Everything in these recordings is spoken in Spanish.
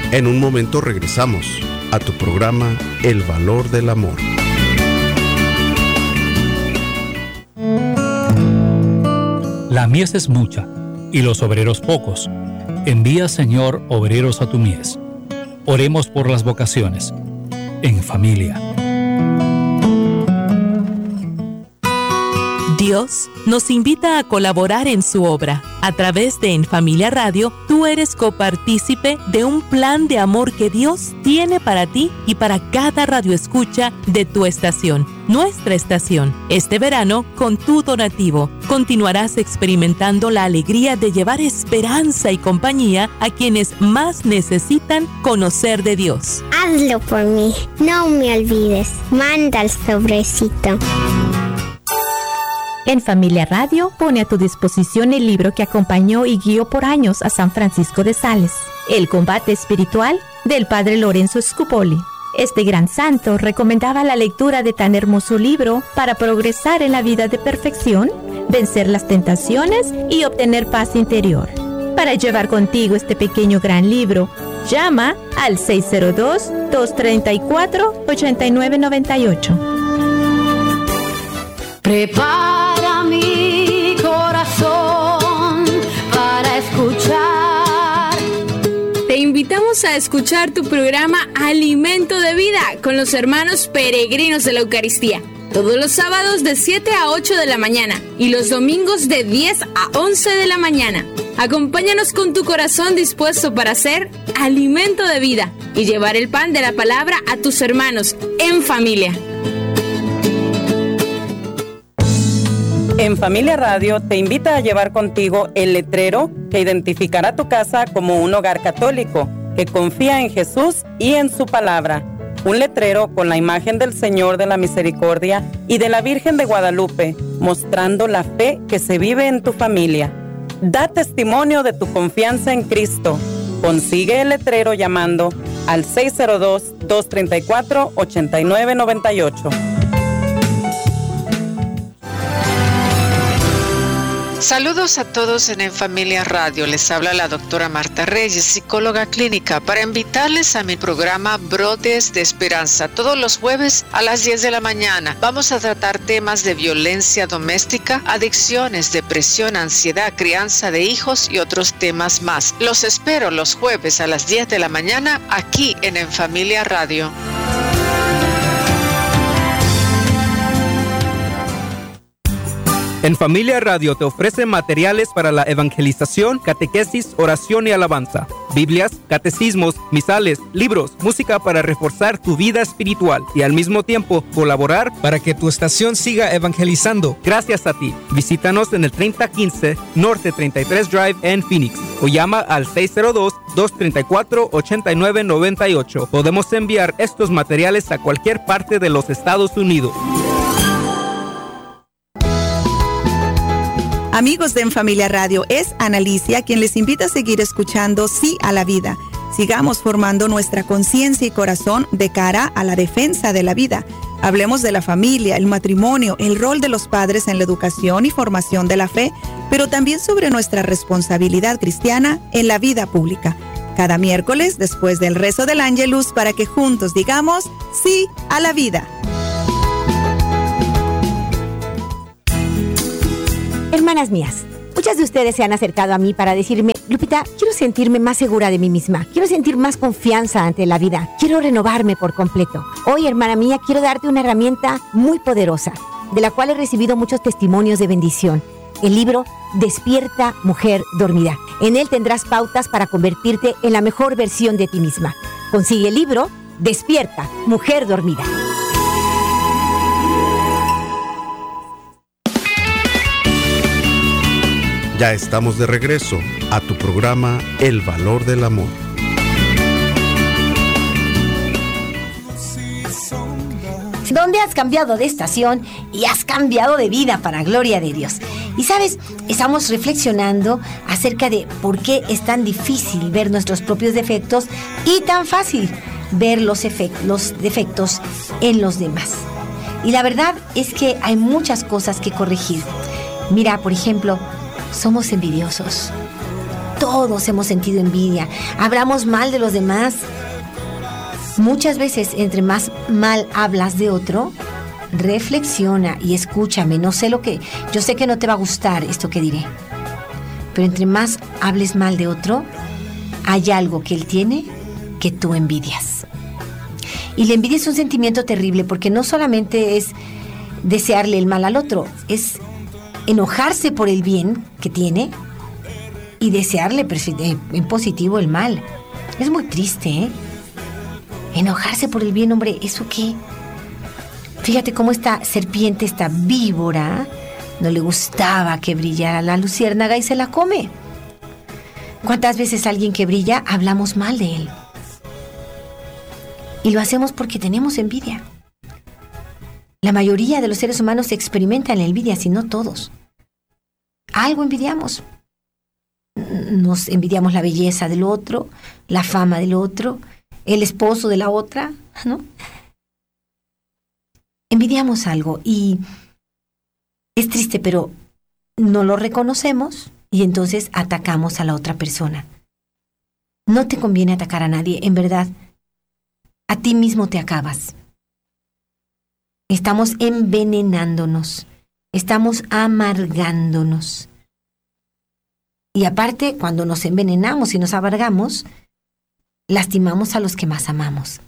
En un momento regresamos a tu programa El Valor del Amor. La mies es mucha y los obreros pocos. Envía, Señor, obreros a tu mies. Oremos por las vocaciones. En familia. Dios nos invita a colaborar en su obra. A través de En Familia Radio, tú eres copartícipe de un plan de amor que Dios tiene para ti y para cada radioescucha de tu estación, nuestra estación. Este verano, con tu donativo, continuarás experimentando la alegría de llevar esperanza y compañía a quienes más necesitan conocer de Dios. Hazlo por mí, no me olvides. Manda el sobrecito. En Familia Radio pone a tu disposición el libro que acompañó y guió por años a San Francisco de Sales, El combate espiritual del Padre Lorenzo Scupoli. Este gran santo recomendaba la lectura de tan hermoso libro para progresar en la vida de perfección, vencer las tentaciones y obtener paz interior. Para llevar contigo este pequeño gran libro, llama al 602-234-8998. Prepara mi corazón para escuchar. Te invitamos a escuchar tu programa Alimento de Vida con los hermanos peregrinos de la Eucaristía. Todos los sábados de 7 a 8 de la mañana y los domingos de 10 a 11 de la mañana. Acompáñanos con tu corazón dispuesto para hacer alimento de vida y llevar el pan de la palabra a tus hermanos en familia. En Familia Radio te invita a llevar contigo el letrero que identificará tu casa como un hogar católico que confía en Jesús y en su palabra. Un letrero con la imagen del Señor de la Misericordia y de la Virgen de Guadalupe, mostrando la fe que se vive en tu familia. Da testimonio de tu confianza en Cristo. Consigue el letrero llamando al 602-234-8998. Saludos a todos en Familia Radio. Les habla la doctora Marta Reyes, psicóloga clínica, para invitarles a mi programa Brotes de Esperanza. Todos los jueves a las 10 de la mañana vamos a tratar temas de violencia doméstica, adicciones, depresión, ansiedad, crianza de hijos y otros temas más. Los espero los jueves a las 10 de la mañana aquí en Familia Radio. En Familia Radio te ofrece materiales para la evangelización, catequesis, oración y alabanza, Biblias, catecismos, misales, libros, música para reforzar tu vida espiritual y al mismo tiempo colaborar para que tu estación siga evangelizando. Gracias a ti. Visítanos en el 3015 Norte 33 Drive en Phoenix o llama al 602-234-8998. Podemos enviar estos materiales a cualquier parte de los Estados Unidos. Amigos de En Familia Radio, es Analicia quien les invita a seguir escuchando Sí a la Vida. Sigamos formando nuestra conciencia y corazón de cara a la defensa de la vida. Hablemos de la familia, el matrimonio, el rol de los padres en la educación y formación de la fe, pero también sobre nuestra responsabilidad cristiana en la vida pública. Cada miércoles, después del rezo del Ángelus, para que juntos digamos Sí a la Vida. Hermanas mías, muchas de ustedes se han acercado a mí para decirme: Lupita, quiero sentirme más segura de mí misma, quiero sentir más confianza ante la vida, quiero renovarme por completo. Hoy, hermana mía, quiero darte una herramienta muy poderosa, de la cual he recibido muchos testimonios de bendición. El libro Despierta, Mujer Dormida. En él tendrás pautas para convertirte en la mejor versión de ti misma. Consigue el libro Despierta, Mujer Dormida. Ya estamos de regreso a tu programa El Valor del Amor. ¿Dónde has cambiado de estación y has cambiado de vida para gloria de Dios? Y sabes, estamos reflexionando acerca de por qué es tan difícil ver nuestros propios defectos y tan fácil ver los defectos en los demás. Y la verdad es que hay muchas cosas que corregir. Mira, por ejemplo, somos envidiosos. Todos hemos sentido envidia. Hablamos mal de los demás. Muchas veces, entre más mal hablas de otro, reflexiona y escúchame. Yo sé que no te va a gustar esto que diré, pero entre más hables mal de otro, hay algo que él tiene que tú envidias. Y la envidia es un sentimiento terrible, porque no solamente es desearle el mal al otro, es enojarse por el bien que tiene y desearle en positivo el mal. Es muy triste, ¿eh? Enojarse por el bien, hombre, ¿eso qué? Fíjate cómo esta serpiente, esta víbora, no le gustaba que brillara la luciérnaga y se la come. ¿Cuántas veces alguien que brilla hablamos mal de él? Y lo hacemos porque tenemos envidia. La mayoría de los seres humanos experimentan la envidia, si no todos. Algo envidiamos. Nos envidiamos la belleza del otro, la fama del otro, el esposo de la otra, ¿no? Envidiamos algo y es triste, pero no lo reconocemos y entonces atacamos a la otra persona. No te conviene atacar a nadie, en verdad. A ti mismo te acabas. Estamos envenenándonos, estamos amargándonos. Y aparte, cuando nos envenenamos y nos amargamos, lastimamos a los que más amamos.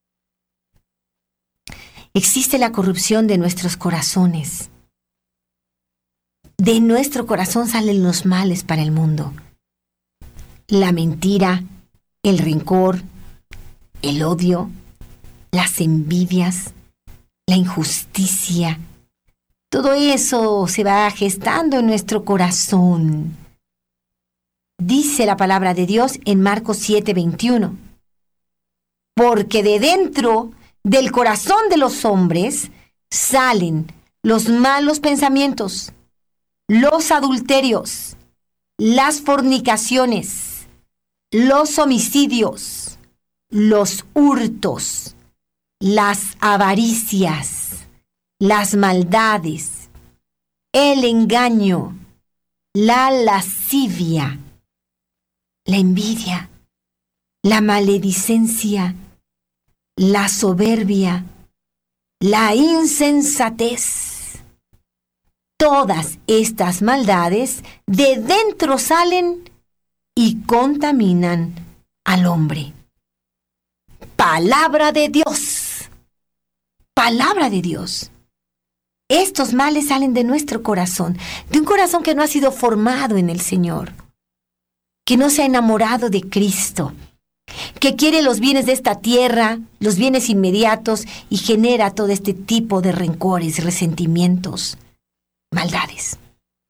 Existe la corrupción de nuestros corazones. De nuestro corazón salen los males para el mundo. La mentira, el rencor, el odio, las envidias, la injusticia. Todo eso se va gestando en nuestro corazón. Dice la palabra de Dios en Marcos 7:21. Porque de dentro del corazón de los hombres salen los malos pensamientos, los adulterios, las fornicaciones, los homicidios, los hurtos, las avaricias, las maldades, el engaño, la lascivia, la envidia, la maledicencia, la soberbia, la insensatez. Todas estas maldades de dentro salen y contaminan al hombre. Palabra de Dios. Palabra de Dios. Estos males salen de nuestro corazón, de un corazón que no ha sido formado en el Señor, que no se ha enamorado de Cristo, que quiere los bienes de esta tierra, los bienes inmediatos, y genera todo este tipo de rencores, resentimientos, maldades.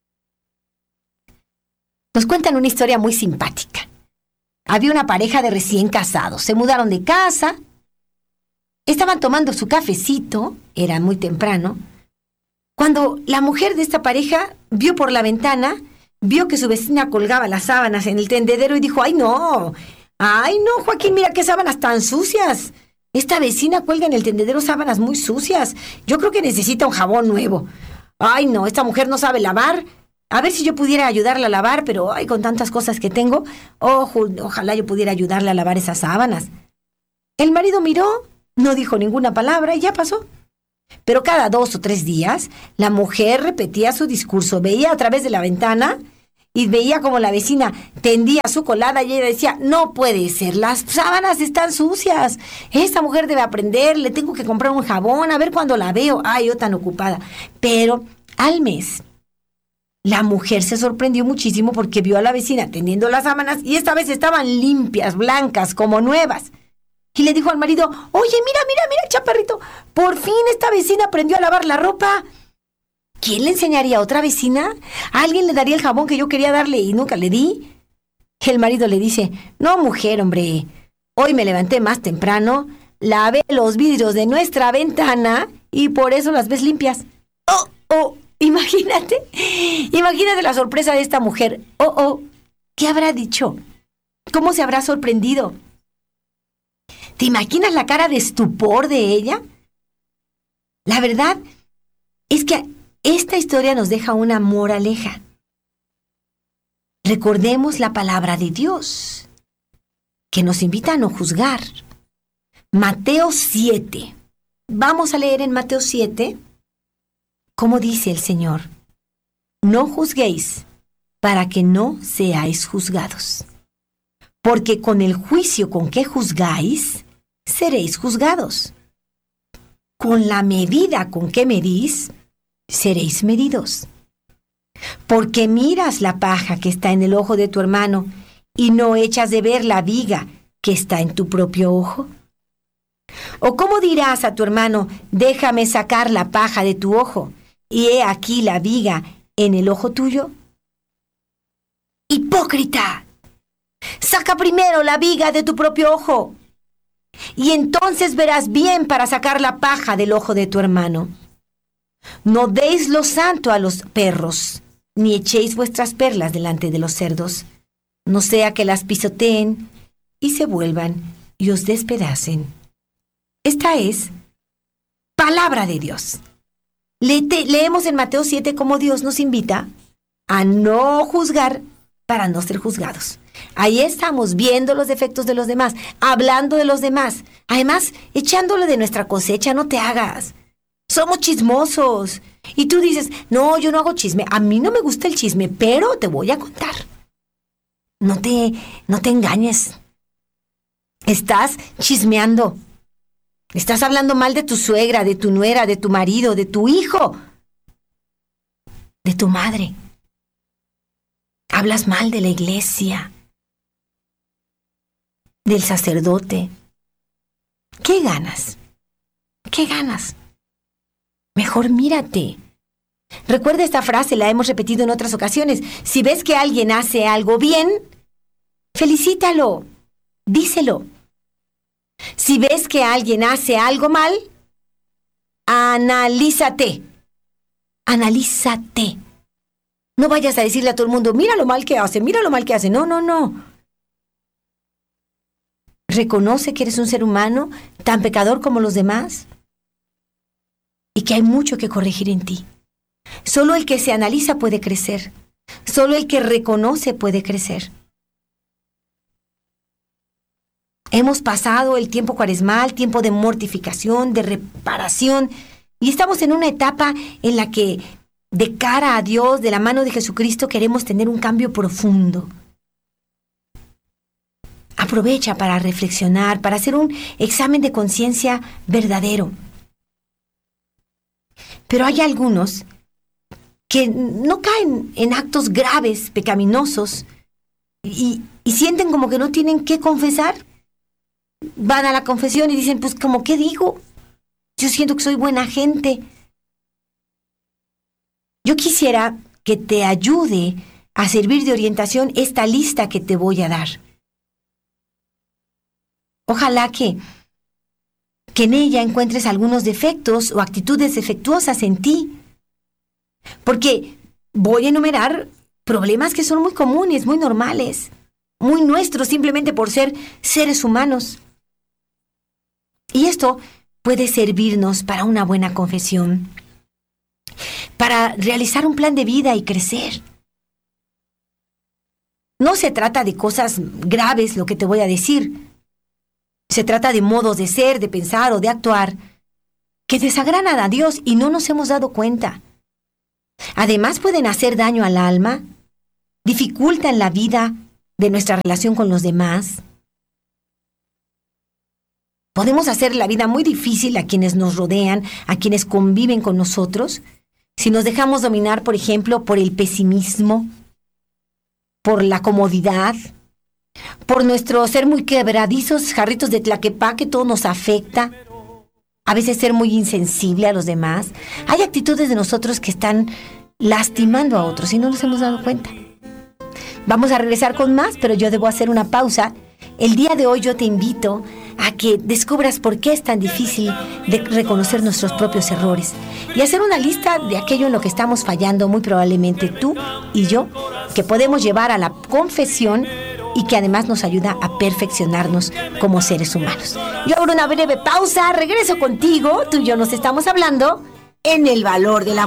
Nos cuentan una historia muy simpática. Había una pareja de recién casados, se mudaron de casa, estaban tomando su cafecito, era muy temprano, cuando la mujer de esta pareja vio por la ventana, vio que su vecina colgaba las sábanas en el tendedero y dijo, ¡ay no, Joaquín, mira qué sábanas tan sucias! Esta vecina cuelga en el tendedero sábanas muy sucias. Yo creo que necesita un jabón nuevo. ¡Ay no, esta mujer no sabe lavar! A ver si yo pudiera ayudarla a lavar, pero ay, con tantas cosas que tengo, ojalá yo pudiera ayudarle a lavar esas sábanas. El marido miró, no dijo ninguna palabra y ya pasó. Pero cada 2 o 3 días, la mujer repetía su discurso, veía a través de la ventana y veía como la vecina tendía su colada y ella decía, no puede ser, las sábanas están sucias, esta mujer debe aprender, le tengo que comprar un jabón, a ver cuándo la veo, ay, yo tan ocupada. Pero al mes, la mujer se sorprendió muchísimo porque vio a la vecina tendiendo las sábanas y esta vez estaban limpias, blancas, como nuevas. Y le dijo al marido, oye, mira, chaparrito, por fin esta vecina aprendió a lavar la ropa. ¿Quién le enseñaría a otra vecina? ¿A alguien le daría el jabón que yo quería darle y nunca le di? El marido le dice, no, mujer, hombre, hoy me levanté más temprano, lavé los vidrios de nuestra ventana y por eso las ves limpias. Imagínate la sorpresa de esta mujer. ¿Qué habrá dicho? ¿Cómo se habrá sorprendido? ¿Te imaginas la cara de estupor de ella? La verdad es que esta historia nos deja una moraleja. recordemos la palabra de Dios, que nos invita a no juzgar. Mateo 7. Vamos a leer en Mateo 7, como dice el Señor: no juzguéis para que no seáis juzgados, porque con el juicio con que juzgáis, seréis juzgados. Con la medida con que medís, seréis medidos. Porque miras la paja que está en el ojo de tu hermano y no echas de ver la viga que está en tu propio ojo. ¿O cómo dirás a tu hermano: déjame sacar la paja de tu ojo, y he aquí la viga en el ojo tuyo? ¡Hipócrita! Saca primero la viga de tu propio ojo, y entonces verás bien para sacar la paja del ojo de tu hermano. No deis lo santo a los perros, ni echéis vuestras perlas delante de los cerdos, no sea que las pisoteen y se vuelvan y os despedacen. Esta es palabra de Dios. Leemos en Mateo 7 cómo Dios nos invita a no juzgar para no ser juzgados. Ahí estamos viendo los defectos de los demás, hablando de los demás, además echándole de nuestra cosecha. No te hagas. Somos chismosos. Y tú dices: no, yo no hago chisme. A mí no me gusta el chisme, pero te voy a contar. No te engañes. Estás chismeando. Estás hablando mal de tu suegra, de tu nuera, de tu marido, de tu hijo, de tu madre. Hablas mal de la iglesia, del sacerdote. ¿Qué ganas? ¿Qué ganas? Mejor mírate. Recuerda esta frase, la hemos repetido en otras ocasiones. Si ves que alguien hace algo bien, felicítalo, díselo. Si ves que alguien hace algo mal, analízate. Analízate. No vayas a decirle a todo el mundo: mira lo mal que hace, mira lo mal que hace. No, no, no. Reconoce que eres un ser humano tan pecador como los demás y que hay mucho que corregir en ti. Solo el que se analiza puede crecer. Solo el que reconoce puede crecer. Hemos pasado el tiempo cuaresmal, tiempo de mortificación, de reparación, y estamos en una etapa en la que, de cara a Dios, de la mano de Jesucristo, queremos tener un cambio profundo. Aprovecha para reflexionar, para hacer un examen de conciencia verdadero. Pero hay algunos que no caen en actos graves, pecaminosos, y sienten como que no tienen que confesar. Van a la confesión y dicen: pues, ¿cómo qué digo? Yo siento que soy buena gente. Yo quisiera que te ayude a servir de orientación esta lista que te voy a dar. Ojalá que en ella encuentres algunos defectos o actitudes defectuosas en ti. Porque voy a enumerar problemas que son muy comunes, muy normales, muy nuestros, simplemente por ser seres humanos. Y esto puede servirnos para una buena confesión, para realizar un plan de vida y crecer. No se trata de cosas graves lo que te voy a decir. Se trata de modos de ser, de pensar o de actuar que desagradan a Dios y no nos hemos dado cuenta. Además, pueden hacer daño al alma, dificultan la vida de nuestra relación con los demás. Podemos hacer la vida muy difícil a quienes nos rodean, a quienes conviven con nosotros, si nos dejamos dominar, por ejemplo, por el pesimismo, por la comodidad, por nuestro ser muy quebradizos, jarritos de tlaquepaque, todo nos afecta. A veces ser muy insensible a los demás. Hay actitudes de nosotros que están lastimando a otros y no nos hemos dado cuenta. Vamos a regresar con más, pero yo debo hacer una pausa. El día de hoy yo te invito a que descubras por qué es tan difícil de reconocer nuestros propios errores y hacer una lista de aquello en lo que estamos fallando, muy probablemente tú y yo, que podemos llevar a la confesión y que además nos ayuda a perfeccionarnos como seres humanos. Yo abro una breve pausa, regreso contigo, tú y yo nos estamos hablando en El Valor del Amor.